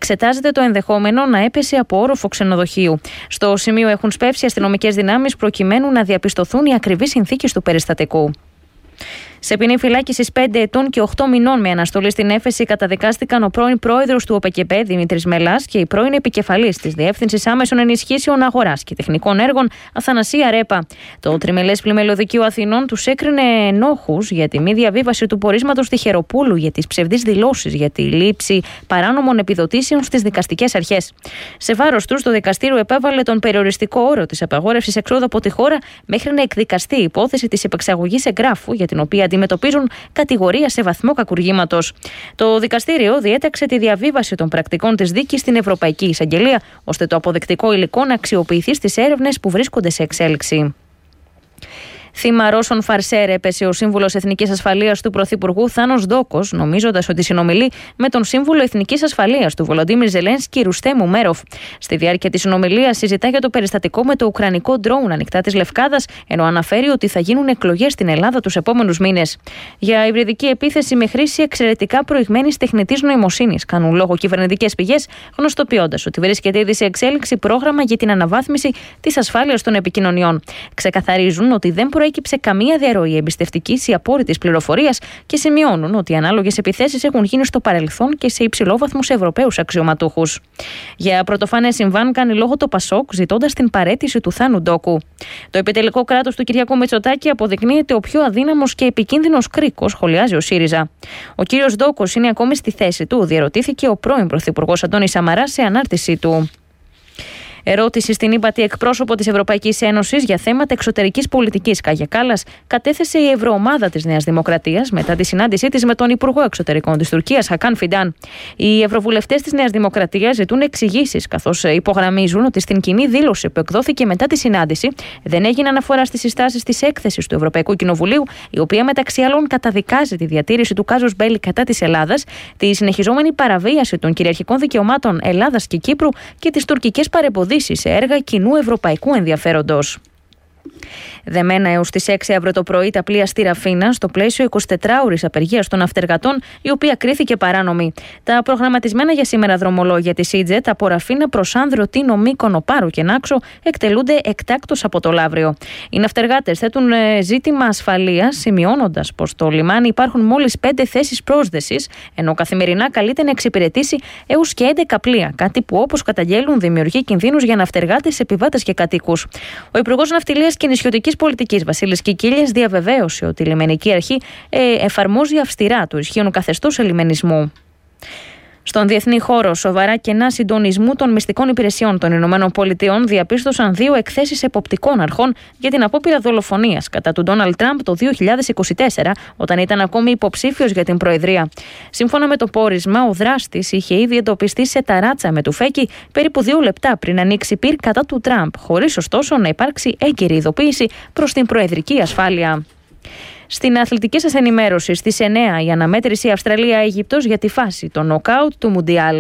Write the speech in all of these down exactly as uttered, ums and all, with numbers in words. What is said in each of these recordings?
εξετάζεται το ενδεχόμενο να έπεσε από όροφο ξενοδοχείου. Στο σημείο έχουν σπεύσει αστυνομικές δυνάμεις προκειμένου να διαπιστωθούν οι ακριβείς συνθήκες του περιστατικού. Σε ποινή φυλάκισης πέντε ετών και οκτώ μηνών με αναστολή στην έφεση καταδικάστηκαν ο πρώην πρόεδρος του ΟΠΕΚΕΠΕ Δημήτρης Μελάς και η πρώην επικεφαλής της Διεύθυνσης Άμεσων Ενισχύσεων Αγοράς και Τεχνικών Έργων Αθανασία Ρέπα. Το τριμελές πλημελιωδικείο Αθηνών τους έκρινε ενόχους για τη μη διαβίβαση του πορίσματος Τυχεροπούλου για τις ψευδείς δηλώσεις για τη λήψη παράνομων επιδοτήσεων στις δικαστικές αρχές. Σε βάρος τους, το δικαστήριο επέβαλε τον περιοριστικό όρο της απαγόρευσης εξόδου από τη χώρα μέχρι να εκδικαστεί η υπόθεση της επεξαγωγής εγγράφου για την οποία αντιμετωπίζουν κατηγορία σε βαθμό κακουργήματος. Το δικαστήριο διέταξε τη διαβίβαση των πρακτικών της δίκης στην Ευρωπαϊκή Εισαγγελία, ώστε το αποδεικτικό υλικό να αξιοποιηθεί στις έρευνες που βρίσκονται σε εξέλιξη. Θύμα Ρώσων φαρσέρ έπεσε ο Σύμβουλος Εθνικής Ασφαλείας του Πρωθυπουργού Θάνος Ντόκος, νομίζοντας ότι συνομιλεί με τον Σύμβουλο Εθνικής Ασφαλείας του Βολοντίμιρ Ζελένσκι, Ρουστέμ Ούμεροφ. Στη διάρκεια της συνομιλίας συζητά για το περιστατικό με το ουκρανικό ντρόουν ανοιχτά της Λευκάδας, ενώ αναφέρει ότι θα γίνουν εκλογές στην Ελλάδα τους επόμενους μήνες. Για υβριδική επίθεση με χρήση εξαιρετικά προηγμένης τεχνητής νοημοσύνης, κάνουν λόγο κυβερνητικές πηγές, γνωστοποιώντας ότι βρίσκεται ήδη σε εξέλιξη πρόγραμμα για την αναβάθμιση της ασφάλειας των επικοινωνιών. Ξεκαθαρίζουν ότι δεν προέκυψε καμία διαρροή εμπιστευτικής ή απόρριτης πληροφορίας και σημειώνουν ότι οι ανάλογες επιθέσεις έχουν γίνει στο παρελθόν και σε υψηλόβαθμου Ευρωπαίους αξιωματούχους. Για πρωτοφανές συμβάν κάνει λόγο το Πασόκ, ζητώντας την παραίτηση του Θάνου Ντόκου. Το επιτελικό κράτος του Κυριάκου Μητσοτάκη αποδεικνύεται ο πιο αδύναμος και επικίνδυνος κρίκος, σχολιάζει ο ΣΥΡΙΖΑ. Ο κύριος Ντόκος είναι ακόμη στη θέση του, διερωτήθηκε ο πρώην Πρωθυπουργός Αντώνης Σαμαράς σε ανάρτησή του. Ερώτηση στην ύπατη εκπρόσωπο της Ευρωπαϊκής Ένωσης για θέματα εξωτερικής πολιτικής Κάγια Κάλλας κατέθεσε η Ευρωομάδα της Νέας Δημοκρατίας μετά τη συνάντησή της με τον Υπουργό Εξωτερικών της Τουρκίας Χακάν Φιντάν. Οι ευρωβουλευτές της Νέας Δημοκρατίας ζητούν εξηγήσεις, καθώς υπογραμμίζουν ότι στην κοινή δήλωση που εκδόθηκε μετά τη συνάντηση δεν έγινε αναφορά στις συστάσεις της έκθεσης του Ευρωπαϊκού Κοινοβουλίου, η οποία μεταξύ άλλων καταδικάζει τη διατήρηση του κάζους μπέλι κατά της Ελλάδας, τη συνεχιζόμενη παραβίαση των κυριαρχικών δικαιωμάτων Ελλάδας και Κύπρου και τις τουρκικές παρεμποδίσεις σε έργα κοινού ευρωπαϊκού ενδιαφέροντος. Δεμένα έως τις έξι αύριο το πρωί τα πλοία στη Ραφίνα, στο πλαίσιο εικοσιτετράωρης απεργίας των ναυτεργατών, η οποία κρίθηκε παράνομη. Τα προγραμματισμένα για σήμερα δρομολόγια της ΙΤΖΕΤ από Ραφίνα προς Άνδρο, Τίνο, Μύκονο, Πάρο και Νάξο εκτελούνται εκτάκτως από το Λαύριο. Οι ναυτεργάτες θέτουν ζήτημα ασφαλείας, σημειώνοντας πως στο λιμάνι υπάρχουν μόλις πέντε θέσεις πρόσδεσης, ενώ καθημερινά καλείται να εξυπηρετήσει έως και έντεκα πλοία, κάτι που όπως καταγγέλουν δημιουργεί κινδύνους για ναυτεργάτες, επιβάτες και κατοίκους. Ο Υπουργός Ναυτιλίας και Νησιωτικής Πολιτικής Βασίλης Κικίλιας διαβεβαίωσε ότι η λιμενική αρχή ε, εφαρμόζει αυστηρά το ισχύον καθεστώς ελιμενισμού. Στον διεθνή χώρο, σοβαρά κενά συντονισμού των μυστικών υπηρεσιών των Ηνωμένων Πολιτειών διαπίστωσαν δύο εκθέσεις εποπτικών αρχών για την απόπειρα δολοφονίας κατά του Ντόναλντ Τραμπ το δύο χιλιάδες είκοσι τέσσερα, όταν ήταν ακόμη υποψήφιος για την Προεδρία. Σύμφωνα με το πόρισμα, ο δράστης είχε ήδη εντοπιστεί σε ταράτσα με τουφέκι περίπου δύο λεπτά πριν ανοίξει πυρ κατά του Τραμπ, χωρίς ωστόσο να υπάρξει έγκαιρη ειδοποίηση προς την προεδρική ασφάλεια. Στην αθλητική σας ενημέρωση στις εννέα η αναμέτρηση Αυστραλία-Αίγυπτος για τη φάση των νοκάουτ του Μουντιάλ.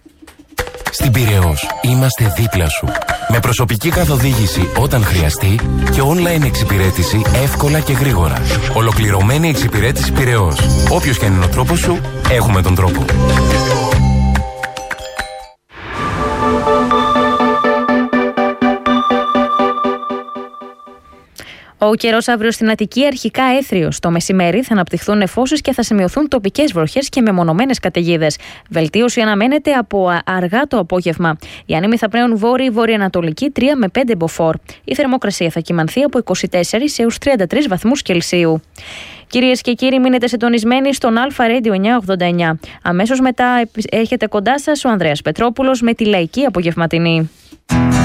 Στην Πειραιώς είμαστε δίπλα σου. Με προσωπική καθοδήγηση όταν χρειαστεί και online εξυπηρέτηση εύκολα και γρήγορα. Ολοκληρωμένη εξυπηρέτηση Πειραιώς. Όποιος και αν είναι ο τρόπος σου, έχουμε τον τρόπο. Ο καιρός αύριο στην Αττική αρχικά έθριος. Το μεσημέρι θα αναπτυχθούν νεφώσεις και θα σημειωθούν τοπικές βροχές και μεμονωμένες καταιγίδες. Βελτίωση αναμένεται από αργά το απόγευμα. Οι άνεμοι θα πνέουν βόρειο-βορειοανατολική τρία με πέντε μποφόρ. Η θερμοκρασία θα κυμανθεί από είκοσι τέσσερις έως τριάντα τρεις βαθμούς Κελσίου. Κυρίες και κύριοι, μείνετε συντονισμένοι στον Αλφα Radio εννιακόσια ογδόντα εννιά. Αμέσως μετά έρχεται κοντά σας ο Ανδρέας Πετρόπουλος με τη λαϊκή απογευματινή.